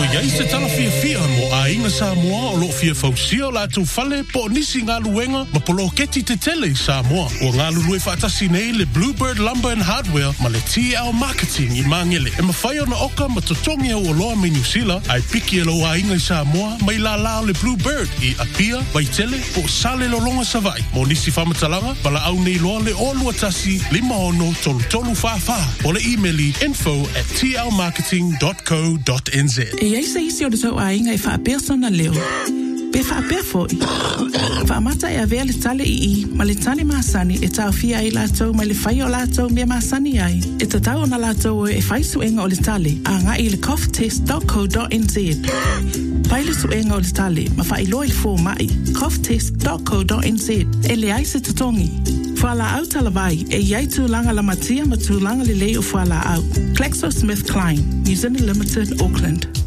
iai se tala fia mo a inga Samoa o lo fia fausio la tu fale po nisi ngā luenga ma polo keti te tele Samoa. O ngā lulue whaatasi nei le Bluebird Lumber and Hardware ma le TL Marketing I mangele. E mawhai ona oka ma totongi au o loa me New Zealand ai piki e lo a inga I Samoa mai la lao le Bluebird I apia, waitele po sale lo longa savai. Mo nisi whamatalanga pala au nei loa le olua tasi 5 fafa o le emaili info@tlmarketing.co.nz. E ai se isi o le tau a inga I wha persona leo. Pe wha pia foi. Wha mata e a vea le tale I ma le tane maasani e tau fia I lātou ma le whai o lātou mea maasani ai. E ta tau na lātou e whai suenga o le tale a ngā I le coughtest.co.nz. Pai le suenga o le tale ma wha I loi fō mai coughtest.co.nz. E le ai se tatongi. Whala au talavai e iai tūlanga la matia ma tūlanga le leo whala au. GlaxoSmithKline, New Zealand Limited, Auckland.